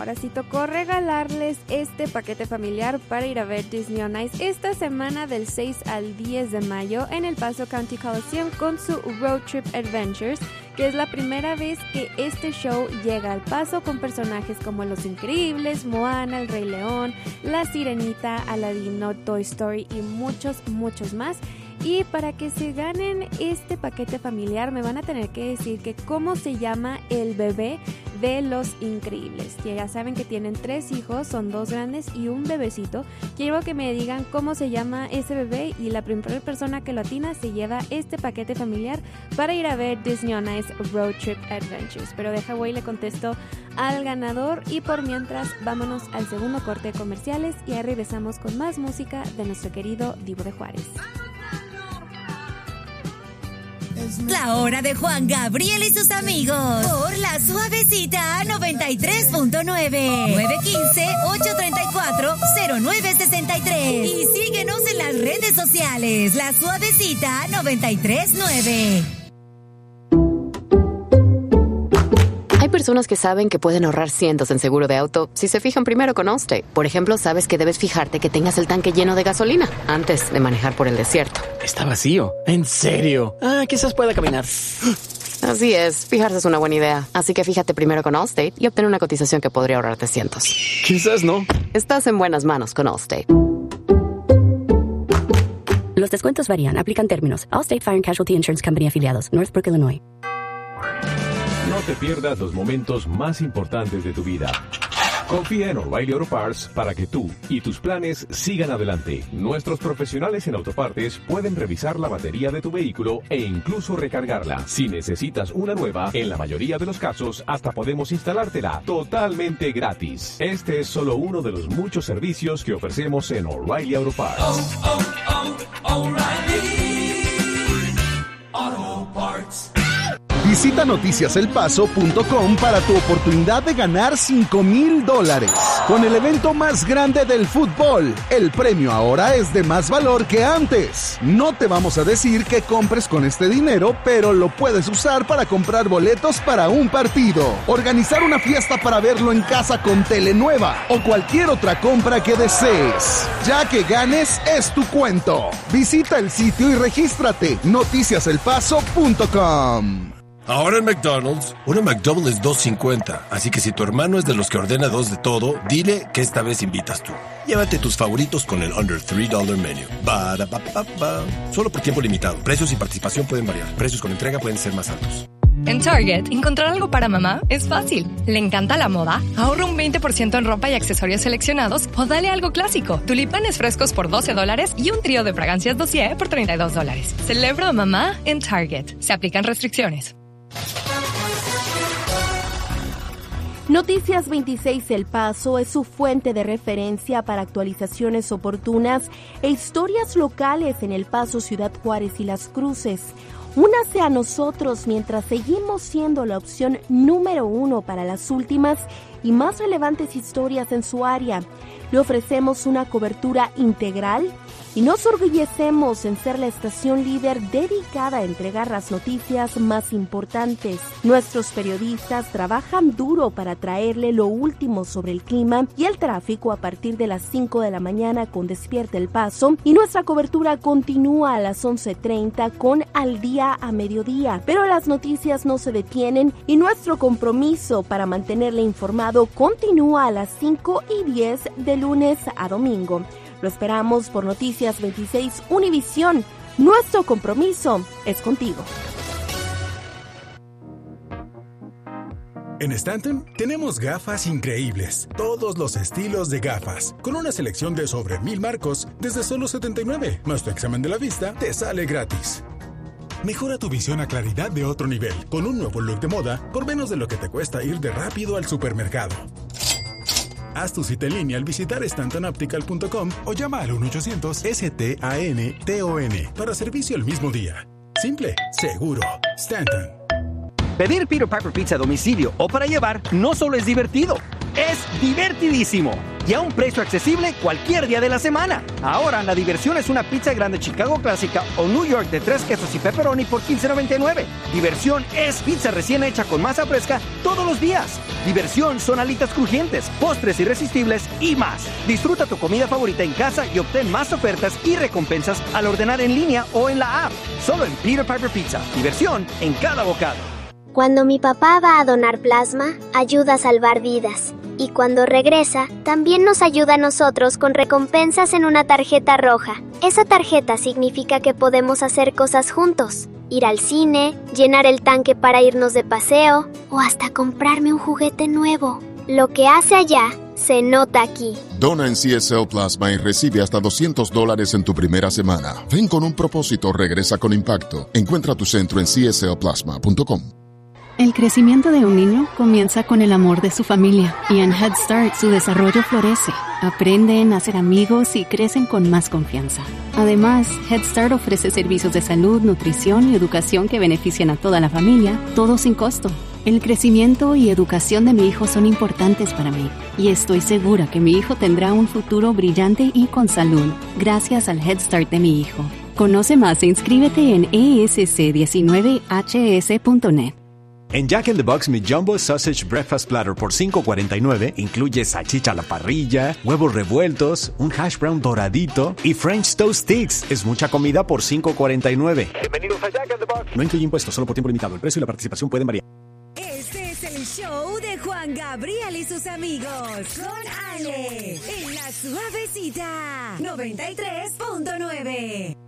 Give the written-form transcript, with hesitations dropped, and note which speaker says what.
Speaker 1: ahora sí tocó regalarles este paquete familiar para ir a ver Disney on Ice esta semana del 6 al 10 de mayo en El Paso County Coliseum con su Road Trip Adventures, que es la primera vez que este show llega al Paso con personajes como Los Increíbles, Moana, El Rey León, La Sirenita, Aladino, Toy Story y muchos, muchos más. Y para que se ganen este paquete familiar me van a tener que decir que cómo se llama el bebé de Los Increíbles. Que ya saben que tienen 3 hijos, son 2 grandes y un bebecito. Quiero que me digan cómo se llama ese bebé y la primera persona que lo atina se lleva este paquete familiar para ir a ver Disney on Ice Road Trip Adventures. Pero deja voy y le contesto al ganador y por mientras vámonos al segundo corte de comerciales y ahí regresamos con más música de nuestro querido Divo de Juárez.
Speaker 2: La hora de Juan Gabriel y sus amigos por La Suavecita 93.9 915-834-0963 y síguenos en las redes sociales La Suavecita 93.9.
Speaker 3: Hay personas que saben que pueden ahorrar cientos en seguro de auto si se fijan primero con Allstate. Por ejemplo, sabes que debes fijarte que tengas el tanque lleno de gasolina antes de manejar por el desierto.
Speaker 4: Está vacío. ¿En serio? Quizás pueda caminar.
Speaker 3: Así es, fijarse es una buena idea. Así que fíjate primero con Allstate y obtén una cotización que podría ahorrarte cientos.
Speaker 4: Quizás no.
Speaker 3: Estás en buenas manos con Allstate.
Speaker 5: Los descuentos varían. Aplican términos. Allstate Fire and Casualty Insurance Company afiliados. Northbrook, Illinois.
Speaker 6: No te pierdas los momentos más importantes de tu vida. Confía en O'Reilly Auto Parts para que tú y tus planes sigan adelante. Nuestros profesionales en autopartes pueden revisar la batería de tu vehículo e incluso recargarla. Si necesitas una nueva, en la mayoría de los casos hasta podemos instalártela totalmente gratis. Este es solo uno de los muchos servicios que ofrecemos en O'Reilly Auto Parts.
Speaker 7: O'Reilly Auto Parts.
Speaker 8: Visita noticiaselpaso.com para tu oportunidad de ganar $5,000. Con el evento más grande del fútbol, el premio ahora es de más valor que antes. No te vamos a decir que compres con este dinero, pero lo puedes usar para comprar boletos para un partido, organizar una fiesta para verlo en casa con tele nueva o cualquier otra compra que desees. Ya que ganes, es tu cuento. Visita el sitio y regístrate. noticiaselpaso.com.
Speaker 9: Ahora en McDonald's, una McDouble es $2.50, así que si tu hermano es de los que ordena 2 de todo, dile que esta vez invitas tú. Llévate tus favoritos con el Under $3 Menu. Ba-da-ba-ba-ba. Solo por tiempo limitado. Precios y participación pueden variar. Precios con entrega pueden ser más altos.
Speaker 10: En Target, encontrar algo para mamá es fácil. ¿Le encanta la moda? Ahorra un 20% en ropa y accesorios seleccionados o dale algo clásico. Tulipanes frescos por $12 y un trío de fragancias dossier por $32. Celebra a mamá en Target. Se aplican restricciones.
Speaker 11: Noticias 26 El Paso es su fuente de referencia para actualizaciones oportunas e historias locales en El Paso, Ciudad Juárez y Las Cruces. Únase a nosotros mientras seguimos siendo la opción número 1 para las últimas y más relevantes historias en su área. Le ofrecemos una cobertura integral y nos orgullecemos en ser la estación líder dedicada a entregar las noticias más importantes. Nuestros periodistas trabajan duro para traerle lo último sobre el clima y el tráfico a partir de las 5 de la mañana con Despierta El Paso, y nuestra cobertura continúa a las 11:30 con Al Día a Mediodía. Pero las noticias no se detienen y nuestro compromiso para mantenerle informado continúa a las 5:10 de lunes a domingo. Lo esperamos por Noticias 26 Univisión. Nuestro compromiso es contigo.
Speaker 12: En Stanton tenemos gafas increíbles, todos los estilos de gafas, con una selección de sobre 1,000 marcos desde solo $79, más tu examen de la vista te sale gratis. Mejora tu visión a claridad de otro nivel, con un nuevo look de moda por menos de lo que te cuesta ir de rápido al supermercado. Haz tu cita en línea al visitar StantonOptical.com o llama al 1-800-STANTON para servicio el mismo día. Simple, seguro. Stanton.
Speaker 13: Pedir Peter Piper Pizza a domicilio o para llevar no solo es divertido, es divertidísimo. Y a un precio accesible cualquier día de la semana. Ahora la diversión es una pizza grande Chicago clásica o New York de 3 quesos y pepperoni por $15.99. Diversión es pizza recién hecha con masa fresca todos los días. Diversión son alitas crujientes, postres irresistibles y más. Disfruta tu comida favorita en casa y obtén más ofertas y recompensas al ordenar en línea o en la app. Solo en Peter Piper Pizza. Diversión en cada bocado.
Speaker 14: Cuando mi papá va a donar plasma, ayuda a salvar vidas. Y cuando regresa, también nos ayuda a nosotros con recompensas en una tarjeta roja. Esa tarjeta significa que podemos hacer cosas juntos. Ir al cine, llenar el tanque para irnos de paseo o hasta comprarme un juguete nuevo. Lo que hace allá se nota aquí.
Speaker 15: Dona en CSL Plasma y recibe hasta $200 en tu primera semana. Ven con un propósito, regresa con impacto. Encuentra tu centro en cslplasma.com.
Speaker 16: El crecimiento de un niño comienza con el amor de su familia y en Head Start su desarrollo florece. Aprenden a hacer amigos y crecen con más confianza. Además, Head Start ofrece servicios de salud, nutrición y educación que benefician a toda la familia, todo sin costo. El crecimiento y educación de mi hijo son importantes para mí y estoy segura que mi hijo tendrá un futuro brillante y con salud gracias al Head Start de mi hijo. Conoce más e inscríbete en esc19hs.net.
Speaker 17: En Jack in the Box, mi Jumbo Sausage Breakfast Platter por $5.49 incluye salchicha a la parrilla, huevos revueltos, un hash brown doradito y French Toast Sticks. Es mucha comida por $5.49. Bienvenidos a Jack in the Box. No incluye impuestos, solo por tiempo limitado. El precio y la participación pueden variar.
Speaker 2: Este es el show de Juan Gabriel y sus amigos. Con Ale, en La Suavecita, 93.9.